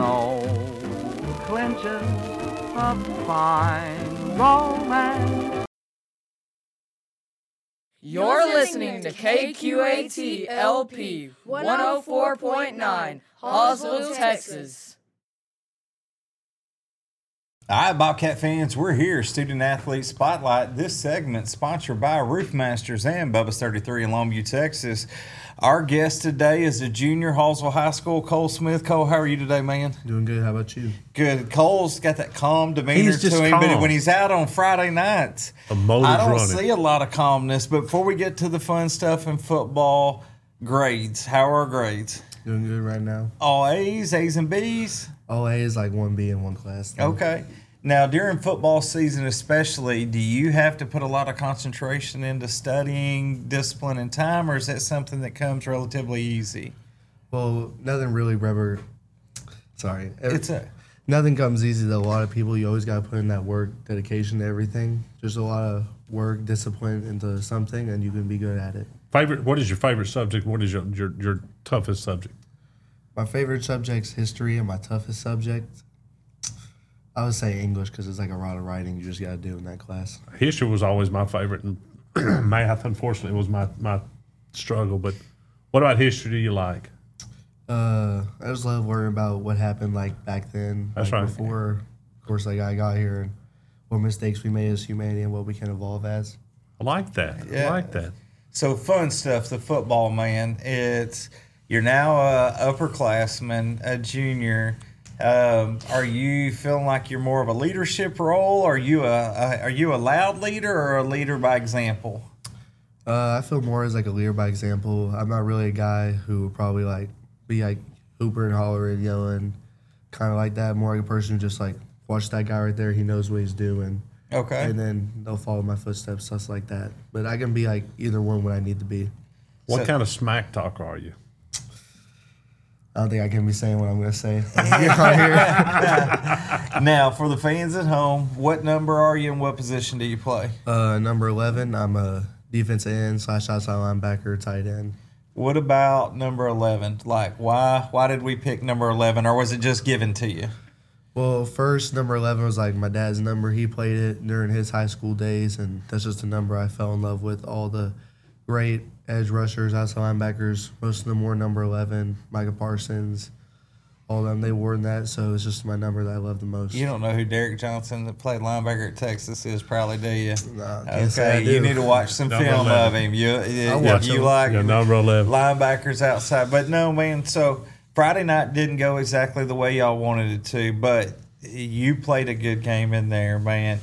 no clinching of fine romance. You're listening to KQAT LP 104.9, Hallsville, Texas. All right, Bobcat fans, we're here, Student Athlete Spotlight. This segment sponsored by Roofmasters and Bubba's 33 in Longview, Texas. Our guest today is a junior, Hallsville High School, Cole Smith. Cole, how are you today, man? Doing good. How about you? Good. Cole's got that calm demeanor He's just to him, calm. but when he's out on Friday nights, A motor's I don't running. see a lot of calmness. But before we get to the fun stuff in football, grades. How are our grades? Doing good right now. All A's, A's and B's? All A is like 1B in one class. Okay. Now, during football season especially, do you have to put a lot of concentration into studying, discipline, and time, or is that something that comes relatively easy? Well, nothing really rubber. Sorry. Nothing comes easy to a lot of people. You always got to put in that work, dedication to everything. There's a lot of work, discipline into something, and you can be good at it. What is your favorite subject? What is your toughest subject? My favorite subject's history, and my toughest subject, I would say English because it's like a lot of writing you just got to do in that class. History was always my favorite, and math, unfortunately, was my struggle. But what about history do you like? I just love worrying about what happened like back then. That's like right. Before, of course, like I got here and what mistakes we made as humanity and what we can evolve as. I like that. Yeah. I like that. So fun stuff, the football, man. You're now a upperclassman, a junior. Are you feeling like you're more of a leadership role? Are you a loud leader or a leader by example? I feel more as like a leader by example. I'm not really a guy who would probably like be like hooper and hollering, yelling, kind of like that. More like a person who just like watch that guy right there. He knows what he's doing. Okay. And then they'll follow my footsteps, stuff like that. But I can be like either one when I need to be. What kind of smack talk are you? I don't think I can be saying what I'm going to say. On here. Now, for the fans at home, what number are you and what position do you play? Number 11, I'm a defensive end / outside linebacker, tight end. What about number 11? Like, why did we pick number 11, or was it just given to you? Well, first, number 11 was like my dad's number. He played it during his high school days, and that's just a number I fell in love with. All the great edge rushers, outside linebackers, most of them wore number 11. Micah Parsons, all of them, they wore that, so it's just my number that I love the most. You don't know who Derek Johnson, that played linebacker at Texas, is, probably, do you? Nah, can't say I Okay, do. you need to watch some Number film 11. of him. I'll watch You him. like Yeah, number 11. linebackers outside. But no, man, so Friday night didn't go exactly the way y'all wanted it to, but you played a good game in there, man.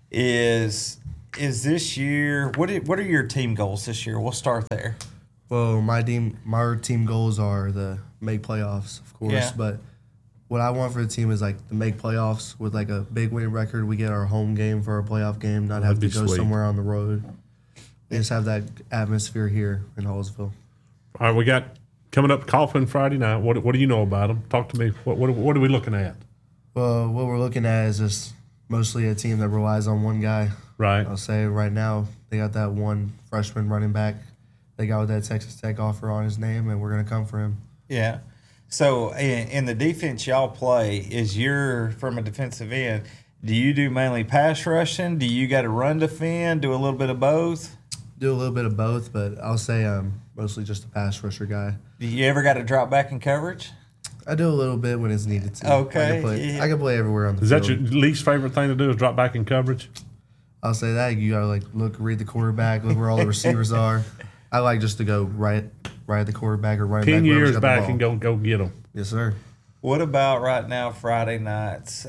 Is this year, what are your team goals this year? We'll start there. Well, my team goals are to make playoffs, of course, Yeah. but what I want for the team is like to make playoffs with like a big winning record. We get our home game for our playoff game, not have to That'd be go sweet. somewhere on the road. We just have that atmosphere here in Hallsville. All right, we got coming up Coughlin Friday night. What do you know about them? Talk to me. What are we looking at? Well, what we're looking at is just mostly a team that relies on one guy. Right. I'll say right now they got that one freshman running back. They got with that Texas Tech offer on his name, and we're going to come for him. Yeah. So in the defense y'all play, you're from a defensive end, do you do mainly pass rushing? Do you got to run defend, do a little bit of both? Do a little bit of both, but I'll say I'm mostly just a pass rusher guy. Do you ever got to drop back in coverage? I do a little bit when it's needed to. Okay, I can play everywhere on the Is field. that your least favorite thing to do? Is drop back in coverage? I'll say that. You got to like read the quarterback, look where all the receivers are. I like just to go right at the quarterback or running 10 back. whoever's years got the back ball. and go get them. Yes, sir. What about right now, Friday nights?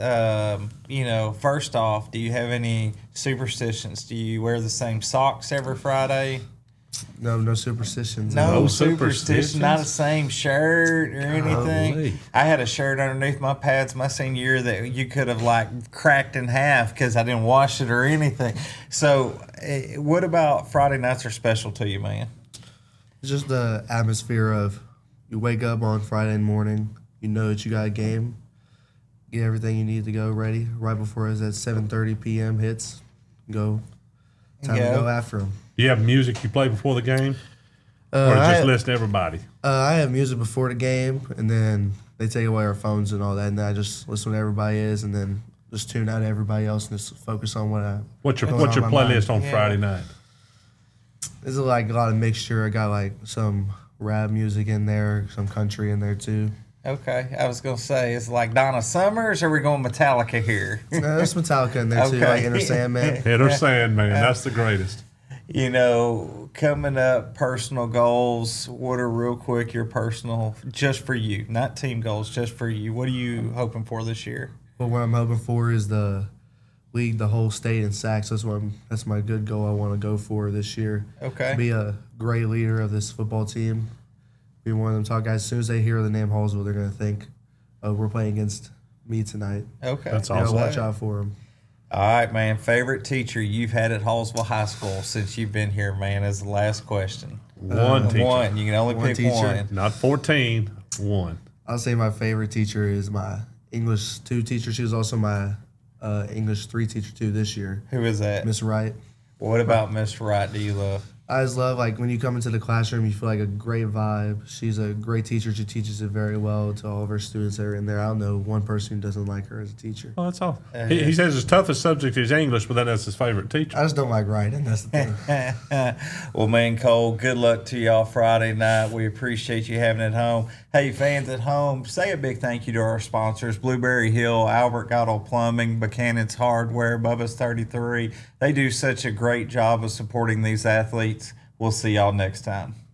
First off, do you have any superstitions? Do you wear the same socks every Friday? No superstitions. No No superstition, not the superstitions? same shirt or anything. Golly. I had a shirt underneath my pads my senior year that you could have like cracked in half because I didn't wash it or anything. So, what about Friday nights are special to you, man? It's just the atmosphere of you wake up on Friday morning, you know that you got a game, get everything you need to go ready right before it's at 7:30 p.m. hits. Time to go after them. Do you have music you play before the game? Or just listen to everybody? I have music before the game, and then they take away our phones and all that, and then I just listen to what everybody is, and then just tune out everybody else and just focus on What's your goes on in my playlist mind. on Friday night? There's like a lot of mixture. I got like some rap music in there, some country in there too. Okay, I was gonna say, it's like Donna Summers, or are we going Metallica here? There's Metallica in there too, Okay. like Enter Sandman. Enter Sandman. That's the greatest. You know, coming up, personal goals. What are real quick your personal, just for you, not team goals, just for you? What are you hoping for this year? But what I'm hoping for is the lead the whole state in sacks. That's my good goal I want to go for this year. Okay. Be a great leader of this football team. Be one of them top guys. As soon as they hear the name Hallsville, they're gonna think, "Oh, we're playing against me tonight." Okay. That's You know, awesome. watch out for them. All right, man. Favorite teacher you've had at Hallsville High School since you've been here, man, is the last question. One teacher. One. You can only One pick teacher. one. Not 14. One. I'll say my favorite teacher is my English 2 teacher. She was also my English 3 teacher too this year, Who is that? Miss Wright. What about Miss Wright do you love? I just love, like, when you come into the classroom, you feel like a great vibe. She's a great teacher. She teaches it very well to all of her students that are in there. I don't know one person who doesn't like her as a teacher. Oh, that's all. He says his toughest subject is English, but that's his favorite teacher. I just don't like writing. That's the thing. Well, man, Cole, good luck to y'all Friday night. We appreciate you having it home. Hey, fans at home, say a big thank you to our sponsors, Blueberry Hill, Albert Gatto Plumbing, Buchanan's Hardware, Bubba's 33. They do such a great job of supporting these athletes. We'll see y'all next time.